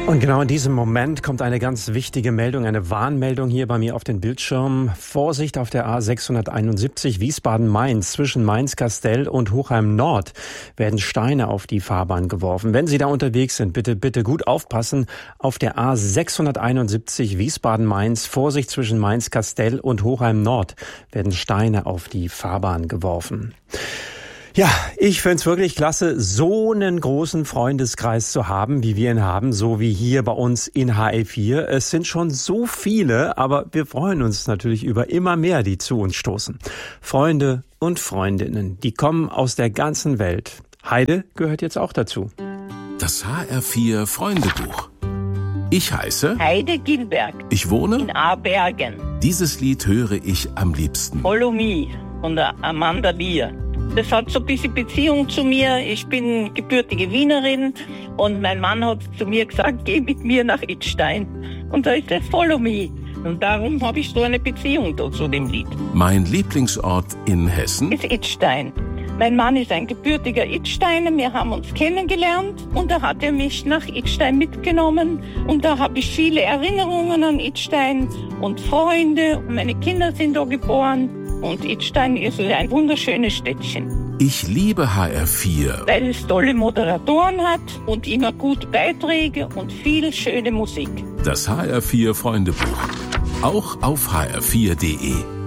Und genau in diesem Moment kommt eine ganz wichtige Meldung, eine Warnmeldung hier bei mir auf den Bildschirm. Vorsicht auf der A671 Wiesbaden-Mainz. Zwischen Mainz-Kastel und Hochheim-Nord werden Steine auf die Fahrbahn geworfen. Wenn Sie da unterwegs sind, bitte gut aufpassen. Auf der A671 Wiesbaden-Mainz, Vorsicht zwischen Mainz-Kastel und Hochheim-Nord werden Steine auf die Fahrbahn geworfen. Ja, ich find's wirklich klasse, so einen großen Freundeskreis zu haben, wie wir ihn haben, so wie hier bei uns in HL4. Es sind schon so viele, aber wir freuen uns natürlich über immer mehr, die zu uns stoßen. Freunde und Freundinnen, die kommen aus der ganzen Welt. Heide gehört jetzt auch dazu. Das HR4 Freundebuch. Ich heiße Heide Gilberg. Ich wohne in Aarbergen. Dieses Lied höre ich am liebsten. Follow Me von der Amanda Bier. Das hat so ein bisschen Beziehung zu mir. Ich bin gebürtige Wienerin und mein Mann hat zu mir gesagt, geh mit mir nach Idstein. Und da ist das Follow Me. Und darum habe ich so eine Beziehung zu dem Lied. Mein Lieblingsort in Hessen ist Idstein. Mein Mann ist ein gebürtiger Idsteiner. Wir haben uns kennengelernt und da hat er mich nach Idstein mitgenommen. Und da habe ich viele Erinnerungen an Idstein und Freunde. Meine Kinder sind da geboren. Und Idstein ist ein wunderschönes Städtchen. Ich liebe HR4. Weil es tolle Moderatoren hat und immer gute Beiträge und viel schöne Musik. Das HR4 Freundebuch. Auch auf hr4.de.